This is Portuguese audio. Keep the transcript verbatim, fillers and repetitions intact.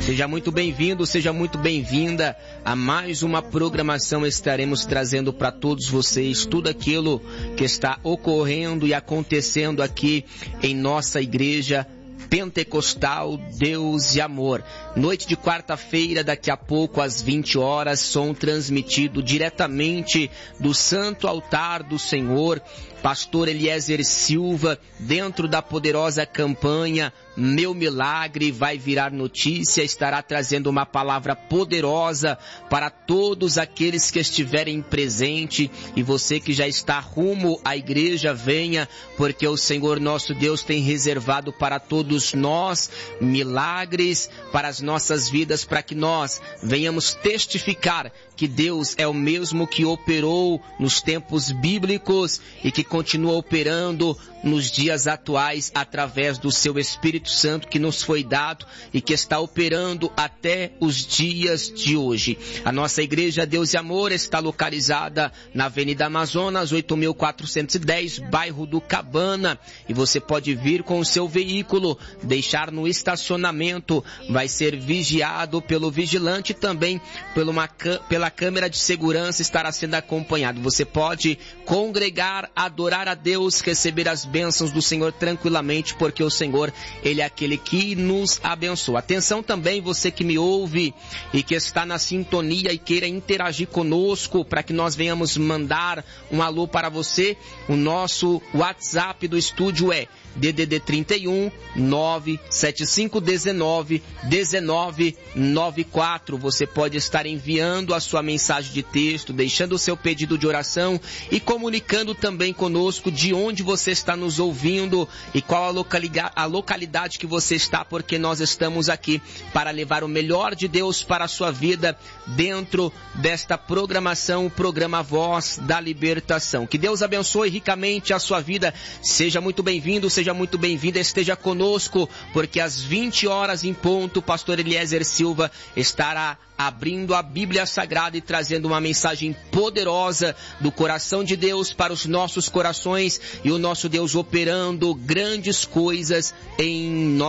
Seja muito bem-vindo, seja muito bem-vinda a mais uma programação. Estaremos trazendo para todos vocês tudo aquilo que está ocorrendo e acontecendo aqui em nossa igreja Pentecostal Deus e Amor. Noite de quarta-feira, daqui a pouco às vinte horas, som transmitido diretamente do Santo Altar do Senhor. Pastor Eliezer Silva, dentro da poderosa campanha Meu Milagre Vai Virar Notícia, estará trazendo uma palavra poderosa para todos aqueles que estiverem presentes. E você que já está rumo à igreja, venha, porque o Senhor nosso Deus tem reservado para todos nós milagres para as nossas vidas, para que nós venhamos testificar que Deus é o mesmo que operou nos tempos bíblicos e que continua operando nos dias atuais através do seu Espírito Santo que nos foi dado e que está operando até os dias de hoje. A nossa igreja Deus e Amor está localizada na Avenida Amazonas, oito mil quatrocentos e dez, bairro do Cabana, e você pode vir com o seu veículo, deixar no estacionamento, vai ser vigiado pelo vigilante, também pela, uma, pela câmera de segurança estará sendo acompanhado. Você pode congregar, adorar a Deus, receber as bênçãos do Senhor tranquilamente, porque o Senhor, Ele é aquele que nos abençoa. Atenção também, você que me ouve e que está na sintonia e queira interagir conosco, para que nós venhamos mandar um alô para você. O nosso WhatsApp do estúdio é D D D trinta e um, nove sete cinco um nove, um nove nove quatro. Você pode estar enviando a sua mensagem de texto, deixando o seu pedido de oração e comunicando também conosco de onde você está nos ouvindo e qual a localidade, a localidade que você está, porque nós estamos aqui para levar o melhor de Deus para a sua vida dentro desta programação, o programa Voz da Libertação. Que Deus abençoe ricamente a sua vida. Seja muito bem-vindo, seja muito bem-vinda, esteja conosco, porque às vinte horas em ponto, o pastor Eliezer Silva estará abrindo a Bíblia Sagrada e trazendo uma mensagem poderosa do coração de Deus para os nossos corações, e o nosso Deus operando grandes coisas em nós.